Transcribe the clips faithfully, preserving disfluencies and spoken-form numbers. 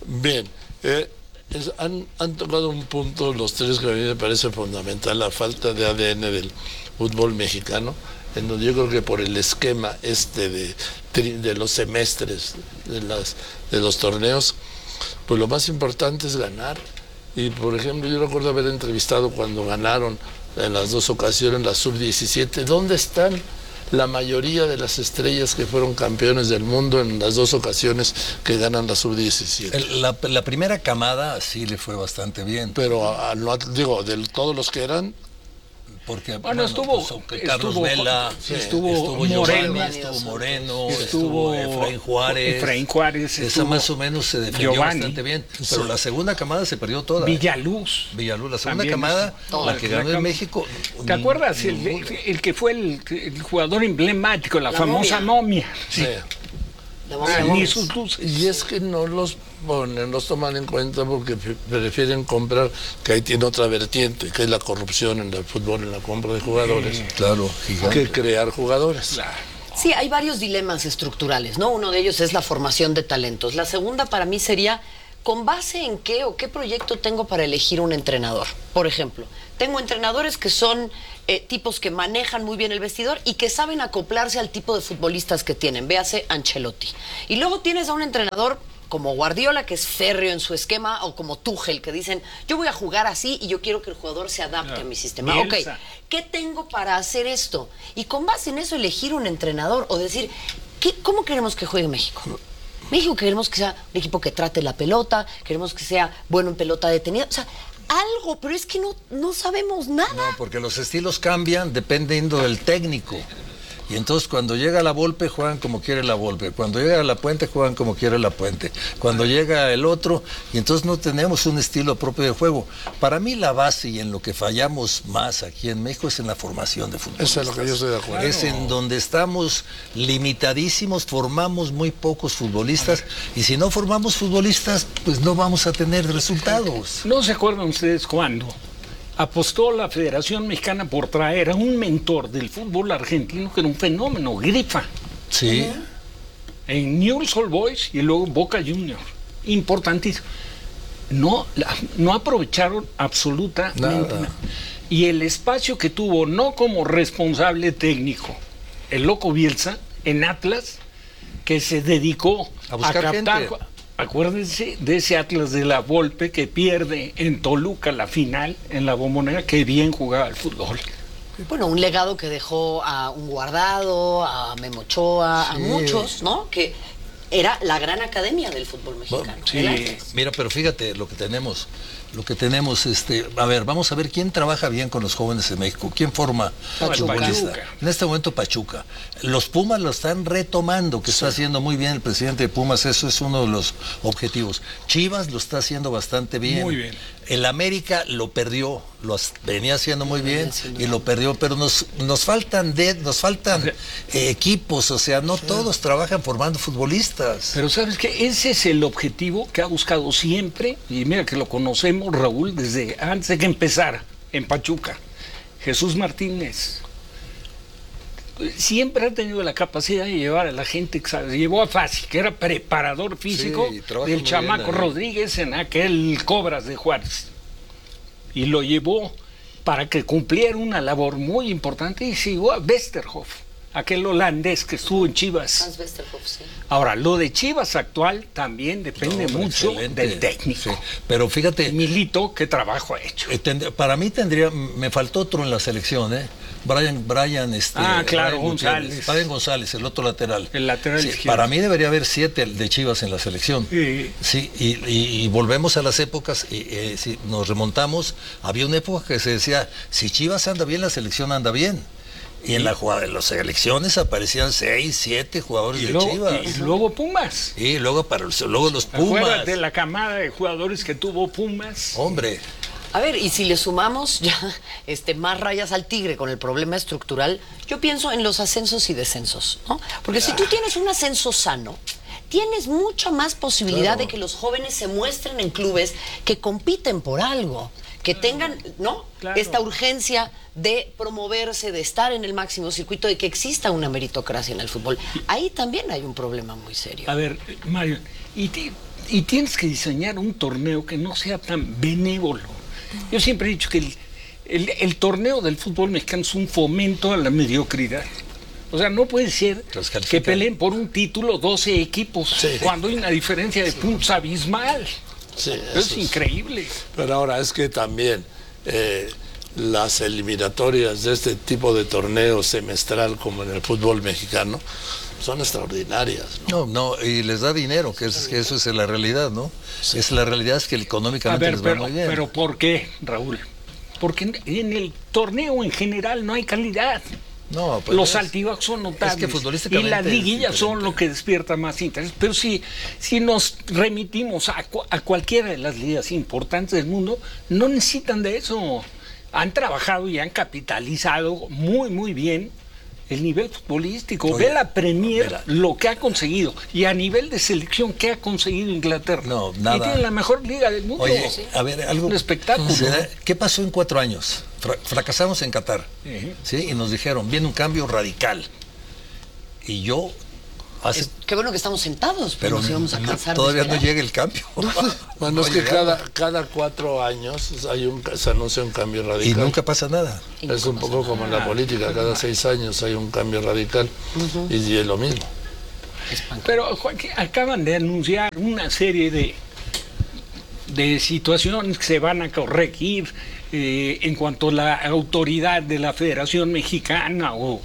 Bien, eh, es- han, han tocado un punto los tres que a mí me parece fundamental, la falta de A D N del fútbol mexicano, en donde yo creo que por el esquema este de, tri- de los semestres, de, las, de los torneos, pues lo más importante es ganar. Y por ejemplo, yo recuerdo haber entrevistado cuando ganaron en las dos ocasiones la sub diecisiete, ¿dónde están la mayoría de las estrellas que fueron campeones del mundo en las dos ocasiones que ganan la sub diecisiete? El- La, la primera camada sí le fue bastante bien. Pero a- a- no, digo, de todos los que eran, Porque, Bueno, estuvo- pues, aunque Carlos estuvo- Vela, sí, estuvo, estuvo Giovanni, Moreno, estuvo Moreno, estuvo estuvo Efraín Juárez. Efraín Juárez, Esa estuvo más o menos se defendió Giovanni. bastante bien. Pero la segunda camada se perdió toda. Villaluz. Villaluz, la segunda También camada, estuvo. la que ganó en México. ¿Te acuerdas? El, el que fue el, el jugador emblemático, la, La famosa momia. Sí. sí. La Ah, momia ni Gómez. sus luces. Y es que no los ponen, los toman en cuenta porque pre- prefieren comprar, que ahí tiene otra vertiente, que es la corrupción en el fútbol, en la compra de jugadores, Claro, gigante. que crear jugadores. Sí, hay varios dilemas estructurales, ¿no? Uno de ellos es la formación de talentos. La segunda para mí sería, ¿con base en qué o qué proyecto tengo para elegir un entrenador? Por ejemplo, tengo entrenadores que son eh, tipos que manejan muy bien el vestidor y que saben acoplarse al tipo de futbolistas que tienen. Véase Ancelotti. Y luego tienes a un entrenador como Guardiola, que es férreo en su esquema, o como Tuchel, que dicen, yo voy a jugar así y yo quiero que el jugador se adapte a mi sistema. Bielsa. Ok, ¿qué tengo para hacer esto? Y con base en eso elegir un entrenador o decir, ¿qué, ¿cómo queremos que juegue México? México queremos que sea un equipo que trate la pelota, queremos que sea bueno en pelota detenida, o sea, algo, pero es que no, no sabemos nada. No, porque los estilos cambian dependiendo del técnico. Y entonces cuando llega la Volpe juegan como quiere la Volpe, cuando llega la Puente juegan como quiere la Puente, cuando llega el otro, y entonces no tenemos un estilo propio de juego. Para mí la base y en lo que fallamos más aquí en México es en la formación de fútbol. Eso es lo que yo estoy de acuerdo. Es en donde estamos limitadísimos, formamos muy pocos futbolistas, y si no formamos futbolistas, pues no vamos a tener resultados. ¿No se acuerdan ustedes cuándo apostó la Federación Mexicana por traer a un mentor del fútbol argentino que era un fenómeno, Grifa, Sí. en Newell's Old Boys y luego Boca Juniors? Importantísimo. No, la- no aprovecharon absolutamente Nada. nada. Y el espacio que tuvo, no como responsable técnico, el loco Bielsa, en Atlas, que se dedicó A buscar captar. gente. Acuérdense de ese Atlas de la Volpe que pierde en Toluca la final en la Bombonera, que bien jugaba el fútbol. Bueno, un legado que dejó a un Guardado, a Memo Ochoa, a Sí. muchos, ¿no? Que era la gran academia del fútbol mexicano. sí. el Atlas. Mira, pero fíjate lo que tenemos, lo que tenemos, este, a ver, vamos a ver quién trabaja bien con los jóvenes en México, quién forma Pachuca. futbolista. Pachuca. En este momento Pachuca. Los Pumas lo están retomando, que está haciendo muy bien el presidente de Pumas, eso es uno de los objetivos. Chivas lo está haciendo bastante bien. Muy bien. El América lo perdió, lo has- venía haciendo muy bien haciendo y lo perdió, pero nos, nos faltan de, nos faltan eh, equipos, o sea, no todos trabajan formando futbolistas. Pero ¿sabes qué? Ese es el objetivo que ha buscado siempre, y mira que lo conocemos, Raúl, desde antes de que empezara en Pachuca. Jesús Martínez siempre ha tenido la capacidad de llevar a la gente, ¿sabes? Llevó a Fasi, que era preparador físico Sí, trabaja del muy chamaco bien, ¿eh? Rodríguez en aquel Cobras de Juárez. Y lo llevó para que cumpliera una labor muy importante y se llevó a Westerhoff, aquel holandés que estuvo en Chivas. Hans Westerhoff, sí. Ahora, lo de Chivas actual también depende No, mucho excelente. del técnico. Sí, pero fíjate, Milito, ¿qué trabajo ha hecho? Eh, tend- para mí tendría, me faltó otro en la selección, ¿eh? Brian, Brian, este, Ah, claro, Brian Gutiérrez. González. Brian González, el otro lateral. El lateral Sí, izquierdo. para mí debería haber siete de Chivas en la selección. Sí. Sí, y, y- y volvemos a las épocas, y, eh, si nos remontamos, había una época que se decía, si Chivas anda bien, la selección anda bien. Y en la jugada, en las selecciones aparecían seis, siete jugadores Y de luego, Chivas. y luego Pumas. Y luego para luego los Pumas. ¿Acuerdas de la camada de jugadores que tuvo Pumas? Hombre, A ver, y si le sumamos ya este, más rayas al tigre con el problema estructural, yo pienso en los ascensos y descensos, ¿no? Porque si tú tienes un ascenso sano, tienes mucha más posibilidad Claro. de que los jóvenes se muestren en clubes que compiten por algo, que tengan, ¿no? Claro. Esta urgencia de promoverse, de estar en el máximo circuito, de que exista una meritocracia en el fútbol. Ahí también hay un problema muy serio. A ver, Mario, y ti- y tienes que diseñar un torneo que no sea tan benévolo. Yo siempre he dicho que el, el, el torneo del fútbol mexicano es un fomento a la mediocridad. O sea, no puede ser que peleen por un título doce equipos sí. cuando hay una diferencia de puntos abismal. Sí, eso es, es increíble. Pero ahora es que también eh, las eliminatorias de este tipo de torneo semestral como en el fútbol mexicano son extraordinarias. No, no, no y les da dinero, que, es, que eso es la realidad, ¿no? Sí. Es la realidad es que económicamente A ver, les pero, va muy bien. Pero ¿por qué, Raúl? Porque en, en el torneo en general no hay calidad. No, pues los es, altibajos son notables es que futbolísticamente y las liguillas son lo que despierta más interés. Pero si, si nos remitimos a, a cualquiera de las ligas importantes del mundo, no necesitan de eso. Han trabajado y han capitalizado muy, muy bien el nivel futbolístico. Oye, ve la Premier, mira, lo que ha conseguido. Y a nivel de selección, ¿qué ha conseguido Inglaterra? No, nada. Y tiene la mejor liga del mundo. Oye, a ver, algo. Un espectáculo. ¿Qué pasó en cuatro años? Fra fracasamos en Qatar. Uh-huh. ¿Sí? Y nos dijeron, viene un cambio radical. Y yo. Hace... Es, qué bueno que estamos sentados, pero nos íbamos a cansar. Todavía no llega el cambio. Bueno, es que cada, cada cuatro años hay un, se anuncia un cambio radical. Y nunca pasa nada. Es un poco como en la política, cada seis años hay un cambio radical uh-huh. y es lo mismo. Pero Joaquín, acaban de anunciar una serie de, de situaciones que se van a corregir eh, en cuanto a la autoridad de la Federación Mexicana o...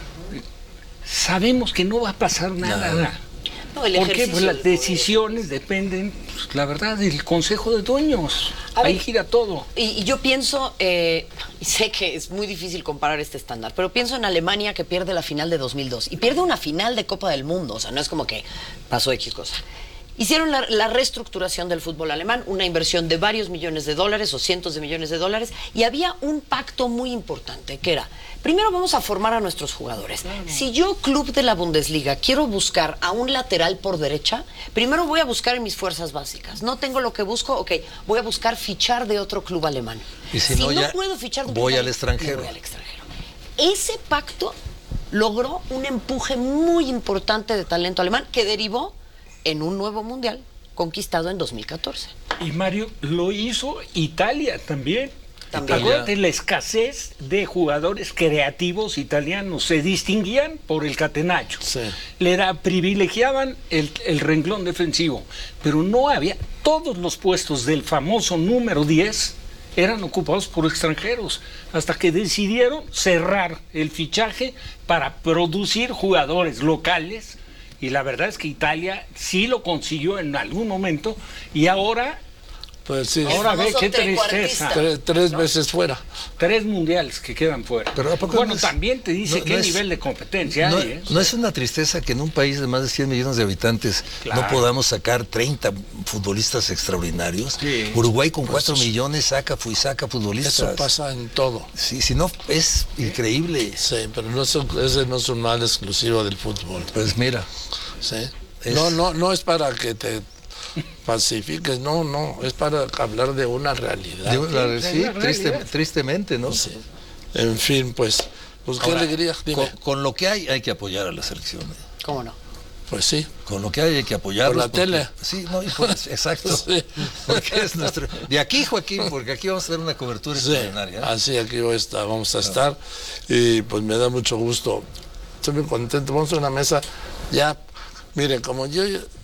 Sabemos que no va a pasar nada. nada. No, porque pues, las decisiones dependen, pues, la verdad, del Consejo de Dueños. A Ahí ver, gira todo. Y, y yo pienso, eh, y sé que es muy difícil comparar este estándar, pero pienso en Alemania que pierde la final de dos mil dos y pierde una final de Copa del Mundo. O sea, no es como que pasó X cosa. Hicieron la, la reestructuración del fútbol alemán, una inversión de varios millones de dólares o cientos de millones de dólares, y había un pacto muy importante, que era, primero vamos a formar a nuestros jugadores. Claro. Si yo, club de la Bundesliga, quiero buscar a un lateral por derecha, primero voy a buscar en mis fuerzas básicas. No tengo lo que busco, ok, voy a buscar fichar de otro club alemán. Y si, si no, no ya puedo fichar de un voy club al extranjero. voy al extranjero. Ese pacto logró un empuje muy importante de talento alemán que derivó en un nuevo mundial conquistado en dos mil catorce. Y Mario, lo hizo Italia también. También. Acuérdate, la escasez de jugadores creativos italianos se distinguían por el catenaccio. Sí. Le da, privilegiaban el, el renglón defensivo, pero no había, todos los puestos del famoso número diez eran ocupados por extranjeros, hasta que decidieron cerrar el fichaje para producir jugadores locales. Y la verdad es que Italia sí lo consiguió en algún momento y ahora, pues sí, ahora ve qué tristeza. Tres, tres ¿no? veces fuera. Tres mundiales que quedan fuera. Pero ¿a poco bueno, no es, también te dice no, qué no nivel es, de competencia no, hay. ¿eh? No es una tristeza que en un país de más de cien millones de habitantes claro. no podamos sacar treinta futbolistas extraordinarios. Sí. Uruguay con cuatro pues millones saca y saca futbolistas. Eso pasa en todo. Sí, si no, es increíble. Sí, pero no es, ese no es un mal exclusivo del fútbol. Pues mira. Sí. Es... No, no, no es para que te pacifiques, no, no, es para hablar de una realidad. De una, sí, sí triste, tristemente, ¿no? Sí. En fin, pues, pues qué Ahora, alegría. Con, con lo que hay, hay que apoyar a la selección. ¿eh? ¿Cómo no? Pues sí. Con lo que hay, hay que apoyarlos. Por la porque, tele. Sí, no, pues, exacto. Sí. Porque es nuestro. De aquí, Joaquín, porque aquí vamos a hacer una cobertura sí. extraordinaria. ¿eh? Así, aquí voy a estar, vamos a estar. Y pues me da mucho gusto. Estoy muy contento. Vamos a una mesa ya. Miren, como yo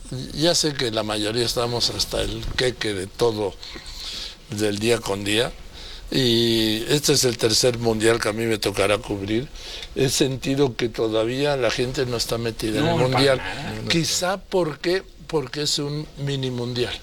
ya sé que la mayoría estamos hasta el queque de todo del día con día, y este es el tercer mundial que a mí me tocará cubrir, he sentido que todavía la gente no está metida no, en el mundial, no, quizá porque, porque es un mini mundial,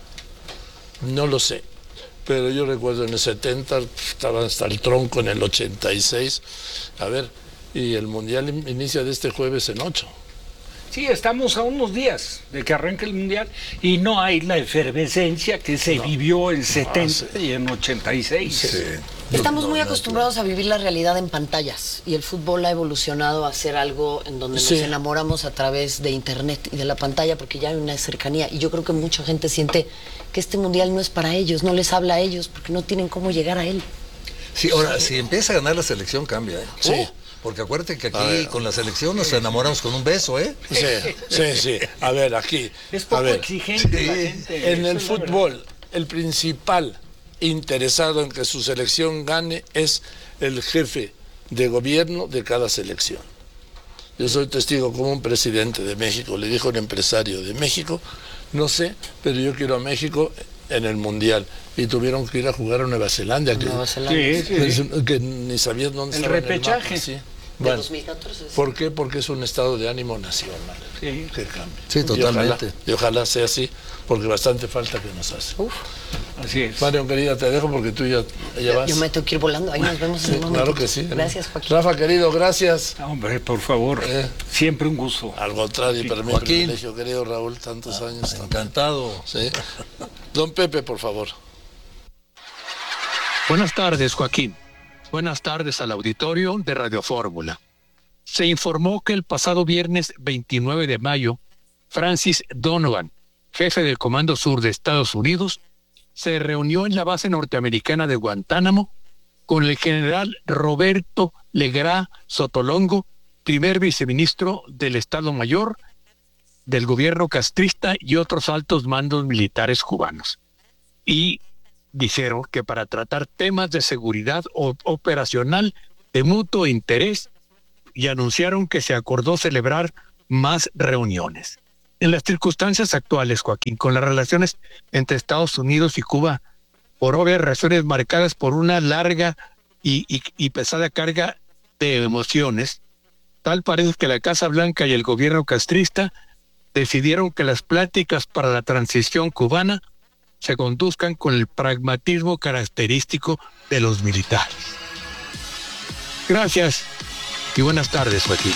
no lo sé, pero yo recuerdo en el setenta, estaba hasta el tronco en el ochenta y seis, a ver, y el mundial inicia de este jueves en ocho. Sí, estamos a unos días de que arranque el mundial y no hay la efervescencia que se no. vivió en setenta ah, sí. y en ochenta y seis. Sí. Estamos muy acostumbrados a vivir la realidad en pantallas y el fútbol ha evolucionado a ser algo en donde sí. nos enamoramos a través de internet y de la pantalla porque ya hay una cercanía y yo creo que mucha gente siente que este mundial no es para ellos, no les habla a ellos porque no tienen cómo llegar a él. Sí, ahora, si empieza a ganar la selección cambia. ¿eh? Sí. Oh. Porque acuérdate que A aquí ver. con la selección nos enamoramos con un beso, ¿eh? Sí, sí, sí. A ver, aquí. Es a poco ver. exigente la gente. En eso el es la verdad. fútbol, el principal interesado en que su selección gane es el jefe de gobierno de cada selección. Yo soy testigo como un presidente de México le dijo a un empresario de México, no sé, pero yo quiero a México en el Mundial. Y tuvieron que ir a jugar a Nueva Zelanda, que, Nueva Zelanda. Sí, sí, es sí. un- que ni sabían dónde El estaba repechaje. en el mapa, sí. De Bueno, dos mil catorce. sí. ¿por qué? Porque es un estado de ánimo nacional. Sí. Que cambie. Sí, Y ojalá- totalmente. Y ojalá, sea así, porque bastante falta que nos hace. Uf, Así es. Mario, querida, te dejo porque tú ya, ya vas. yo me tengo que ir volando. Ahí nos vemos en Sí, un momento. claro que sí. Gracias, Joaquín. Rafa, querido, gracias. Hombre, por favor. Eh. Siempre un gusto. Al contrario, para mí Joaquín. privilegio, querido Raúl, tantos años. también. Encantado. Sí. Don Pepe, por favor. Buenas tardes, Joaquín. Buenas tardes al auditorio de Radio Fórmula. Se informó que el pasado viernes veintinueve de mayo, Francis Donovan, jefe del Comando Sur de Estados Unidos, se reunió en la base norteamericana de Guantánamo con el general Roberto Legrá Sotolongo, primer viceministro del Estado Mayor del gobierno castrista y otros altos mandos militares cubanos. Y dijeron que para tratar temas de seguridad o- operacional de mutuo interés, y anunciaron que se acordó celebrar más reuniones. En las circunstancias actuales, Joaquín, con las relaciones entre Estados Unidos y Cuba, por obvias razones marcadas por una larga y, y- y pesada carga de emociones, tal parece que la Casa Blanca y el gobierno castrista decidieron que las pláticas para la transición cubana se conduzcan con el pragmatismo característico de los militares. Gracias y buenas tardes, Joaquín.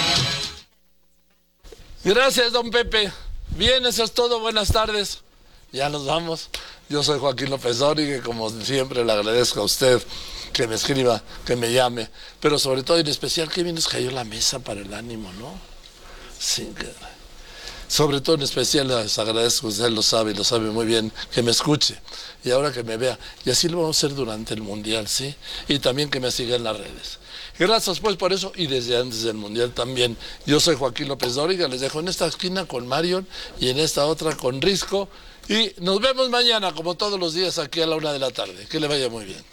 Gracias, don Pepe. Bien, eso es todo. Buenas tardes. Ya nos vamos. Yo soy Joaquín López Dóriga y como siempre le agradezco a usted que me escriba, que me llame, pero sobre todo en especial que bien nos cayó la mesa para el ánimo, ¿no? Sí, que... Sobre todo en especial les agradezco, usted lo sabe, lo sabe muy bien, que me escuche y ahora que me vea. Y así lo vamos a hacer durante el Mundial, ¿sí? Y también que me siga en las redes. Gracias pues por eso y desde antes del Mundial también. Yo soy Joaquín López Dóriga, les dejo en esta esquina con Marion y en esta otra con Risco. Y nos vemos mañana, como todos los días, aquí a la una de la tarde. Que le vaya muy bien.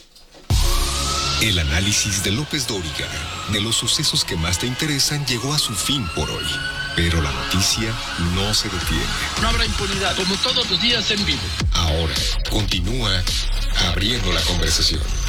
El análisis de López Dóriga de los sucesos que más te interesan llegó a su fin por hoy. Pero la noticia no se detiene. No habrá impunidad, como todos los días en vivo. Ahora continúa abriendo la conversación.